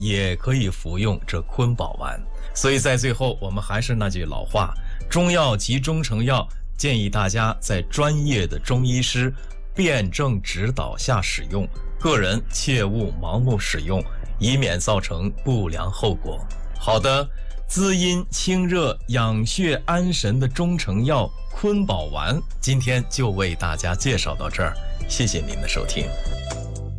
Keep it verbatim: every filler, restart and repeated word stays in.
也可以服用这坤宝丸。所以在最后，我们还是那句老话，中药及中成药建议大家在专业的中医师辩证指导下使用，个人切勿盲目使用，以免造成不良后果。好的，滋阴清热养血安神的中成药坤宝丸，今天就为大家介绍到这儿，谢谢您的收听。